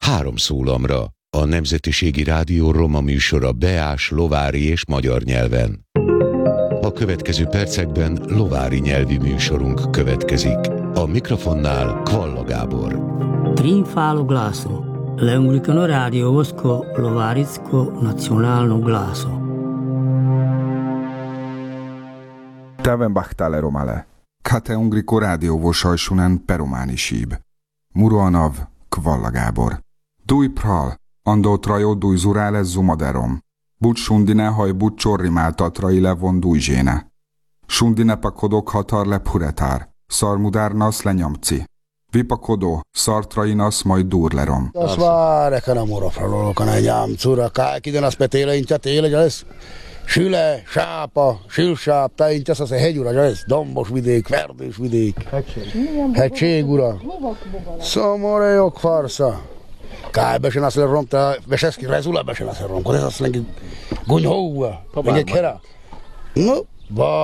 3 szólamra. A Nemzetiségi Rádió roma műsora beás, lovári és magyar nyelven. A következő percekben lovári nyelvi műsorunk következik. A mikrofonnál Kvalla Gábor. Trinfalo glaso, l'anglicano radio vosko lovaricko nacionalno glaso. Täven bahtale romale. Kate ungriko rádióvosajsunen peromani síb. Muroanav Kvalla Gábor. Dúj pral, andó trajó dúj zurále zumaderom. Buď sundine haj buď csorrimáltatrai levon dújzséne. Sundine pakodok hatar le puretár. Szarmudárnasz lenyamci. Vipakodó, szartrainasz majd durlerom. Az várek a morafralolok a nyamcura, kákiden az petéle intja téle, ez süle, sápa, sülsáp, táintja, az a hegyura, ez dombos vidék, verdős vidék. Hegység, ura. Szomorejok farsza. Kaj besen azt lerom, te beseszki rezula besen azt lerom, ez azt lengi gunyhóva, lengi kera. No,